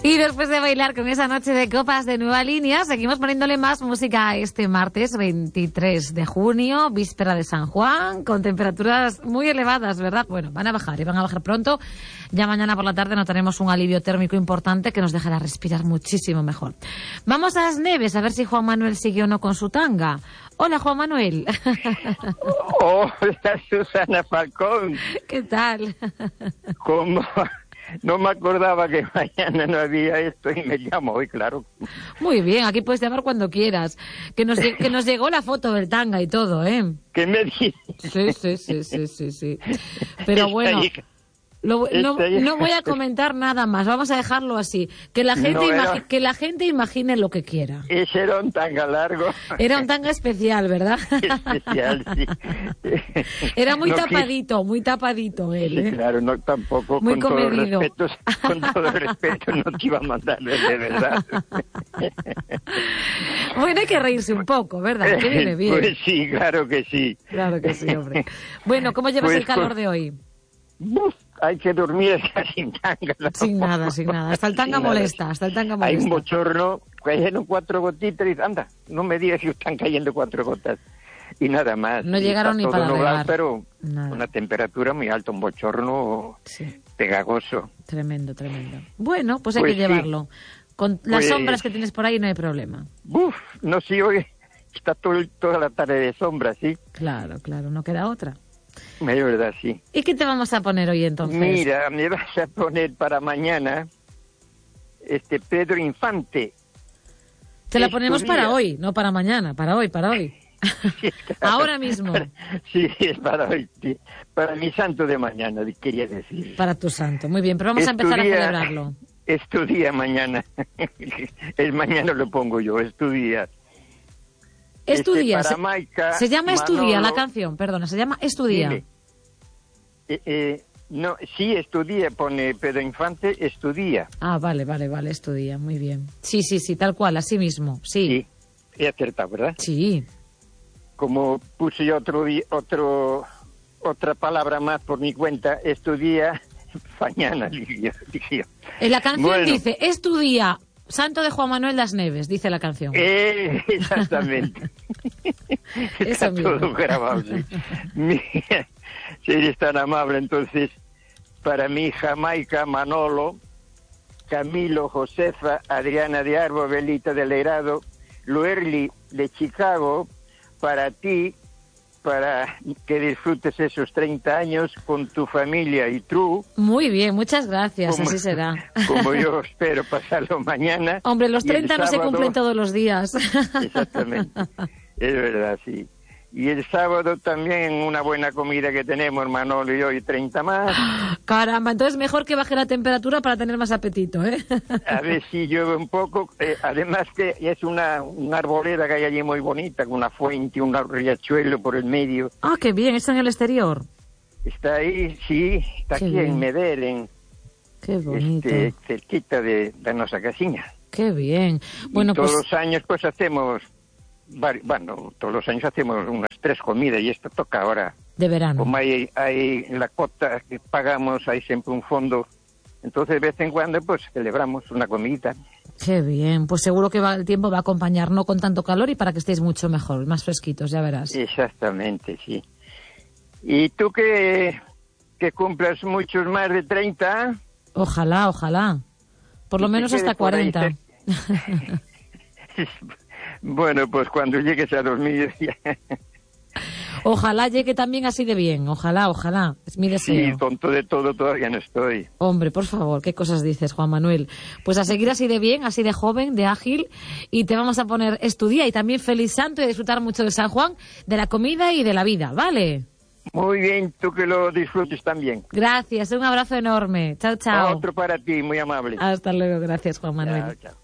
Y después de bailar con esa noche de copas de Nueva Línea, seguimos poniéndole más música este martes 23 de junio, víspera de San Juan, con temperaturas muy elevadas, ¿verdad? Bueno, van a bajar y van a bajar pronto. Ya mañana por la tarde notaremos un alivio térmico importante que nos dejará respirar muchísimo mejor. Vamos a las Neves, a ver si Juan Manuel sigue o no con su tanga. Hola, Juan Manuel. Hola, Susana Falcón. ¿Qué tal? ¿Cómo? No me acordaba que mañana no había esto y me llamo hoy, claro. Muy bien, aquí puedes llamar cuando quieras. Que nos llegó la foto del tanga y todo, ¿eh? ¿Qué me dices? Sí. Pero bueno, no voy a comentar nada más. Vamos a dejarlo así. Que la gente imagine lo que quiera. Ese era un tanga largo. Era un tanga especial, ¿verdad? Especial, sí. Era muy tapadito él, ¿eh? Sí, claro, no tampoco. Muy comedido. Con todo el respeto no te iba a mandar de verdad. Bueno, hay que reírse un poco, ¿verdad? Que viene bien. Pues sí, claro que sí. Claro que sí, hombre. Bueno, ¿cómo llevas el calor de hoy? Hay que dormir sin tanga. ¿No? Sin nada. Hasta el tanga molesta, Hay un bochorno, cayeron 4 gotitas y anda, no me digas que están cayendo 4 gotas. Y nada más. No llegaron ni para regar. Pero nada. Una temperatura muy alta, un bochorno pegajoso. Tremendo. Bueno, pues hay que llevarlo. Con las sombras que tienes por ahí no hay problema. No sé, hoy está toda la tarde de sombra, ¿sí? Claro, no queda otra. Es verdad, sí. ¿Y qué te vamos a poner hoy entonces? Mira, me vas a poner para mañana Pedro Infante. Te la ponemos para hoy, no para mañana, para hoy. Sí, claro. Ahora mismo. Sí, es para hoy, sí. Para mi santo de mañana, quería decir. Para tu santo, muy bien, pero vamos a empezar a celebrarlo. Estudia mañana. El mañana lo pongo yo, estudia. Estudia. Se llama Manolo, Estudia la canción, perdona, se llama Estudia. No, sí, Estudia, pone Pedro Infante, Estudia. Ah, vale, Estudia, muy bien. Sí, tal cual, así mismo, sí. Sí, he acertado, ¿verdad? Sí. Como puse yo otra palabra más por mi cuenta, Estudia mañana, dije yo. En la canción dice, Estudia, Santo de Juan Manuel das Neves, dice la canción. Exactamente. Eso Está mismo. todo grabado, sí. Mira, si eres tan amable, entonces, para mí, Jamaica, Manolo, Camilo, Josefa, Adriana de Arbo, Belita de Leirado, Luerli de Chicago, para ti, para que disfrutes esos 30 años con tu familia y tú. Muy bien, muchas gracias, así será. Como yo espero pasarlo mañana. Hombre, los 30 no se cumplen todos los días. Exactamente, es verdad, sí. Y el sábado también una buena comida que tenemos, Manolo y yo, y 30 más. Caramba, entonces mejor que baje la temperatura para tener más apetito, ¿eh? A ver si llueve un poco. Además que es una arboleda que hay allí muy bonita, con una fuente, un riachuelo por el medio. Ah, qué bien, está en el exterior. Está ahí, sí, está Qué aquí bien. en Medellín. Qué bonito. Cerquita de nuestra casina. Qué bien. Bueno, y todos los años pues hacemos... Bueno, todos los años hacemos unas 3 comidas y esto toca ahora. De verano. Como hay la cuota que pagamos, hay siempre un fondo. Entonces, de vez en cuando, pues celebramos una comidita. Qué bien. Pues seguro que el tiempo va a acompañar, no con tanto calor y para que estéis mucho mejor, más fresquitos, ya verás. Exactamente, sí. ¿Y tú que cumplas muchos más de 30? Ojalá. Por lo menos hasta 40. Bueno, pues cuando llegues a 2000 ya... Ojalá llegue también así de bien, ojalá, es mi deseo. Sí, tonto de todo todavía no estoy. Hombre, por favor, qué cosas dices, Juan Manuel. Pues a seguir así de bien, así de joven, de ágil, y te vamos a poner Estudia y también Feliz Santo y disfrutar mucho de San Juan, de la comida y de la vida, ¿vale? Muy bien, tú que lo disfrutes también. Gracias, un abrazo enorme. Chao. Otro para ti, muy amable. Hasta luego, gracias, Juan Manuel. Chao.